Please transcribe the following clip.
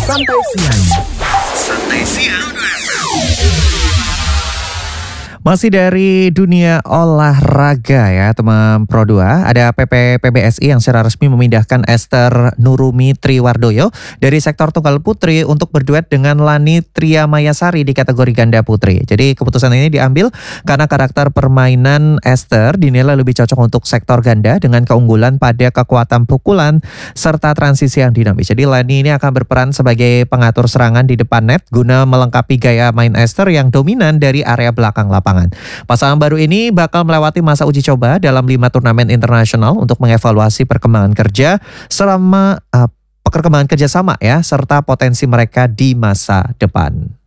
Santai Siang. Santai Siang. Masih dari dunia olahraga ya teman Pro 2, ada PBSI yang secara resmi memindahkan Esther Nurumi Triwardoyo dari sektor tunggal putri untuk berduet dengan Lani Triamayasari di kategori ganda putri. Jadi keputusan ini diambil karena karakter permainan Esther dinilai lebih cocok untuk sektor ganda dengan keunggulan pada kekuatan pukulan serta transisi yang dinamis. Jadi Lani ini akan berperan sebagai pengatur serangan di depan net guna melengkapi gaya main Esther yang dominan dari area belakang lapangan. Pasangan baru ini bakal melewati masa uji coba dalam 5 turnamen internasional untuk mengevaluasi perkembangan kerja selama perkembangan kerjasama ya serta potensi mereka di masa depan.